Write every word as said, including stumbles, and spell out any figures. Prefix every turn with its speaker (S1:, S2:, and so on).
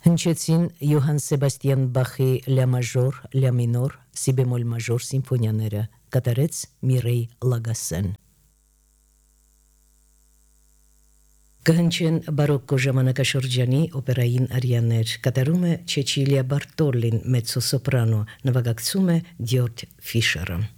S1: Հնչեցին Յոհան Սեբաստիան Բախի լա մաժոր, լա մինոր, սի բեմոլ մաժոր սիմֆոնիաները, կատարեց Միրեյ Լագասեն։ Կհնչեն բարոկկո ժամանակաշրջանի օպերային արիաներ, կատարում է Չեչիլիա Բարտոլին մեծո սոպրանո, նվագակցում է Դյորջ Ֆիշերը։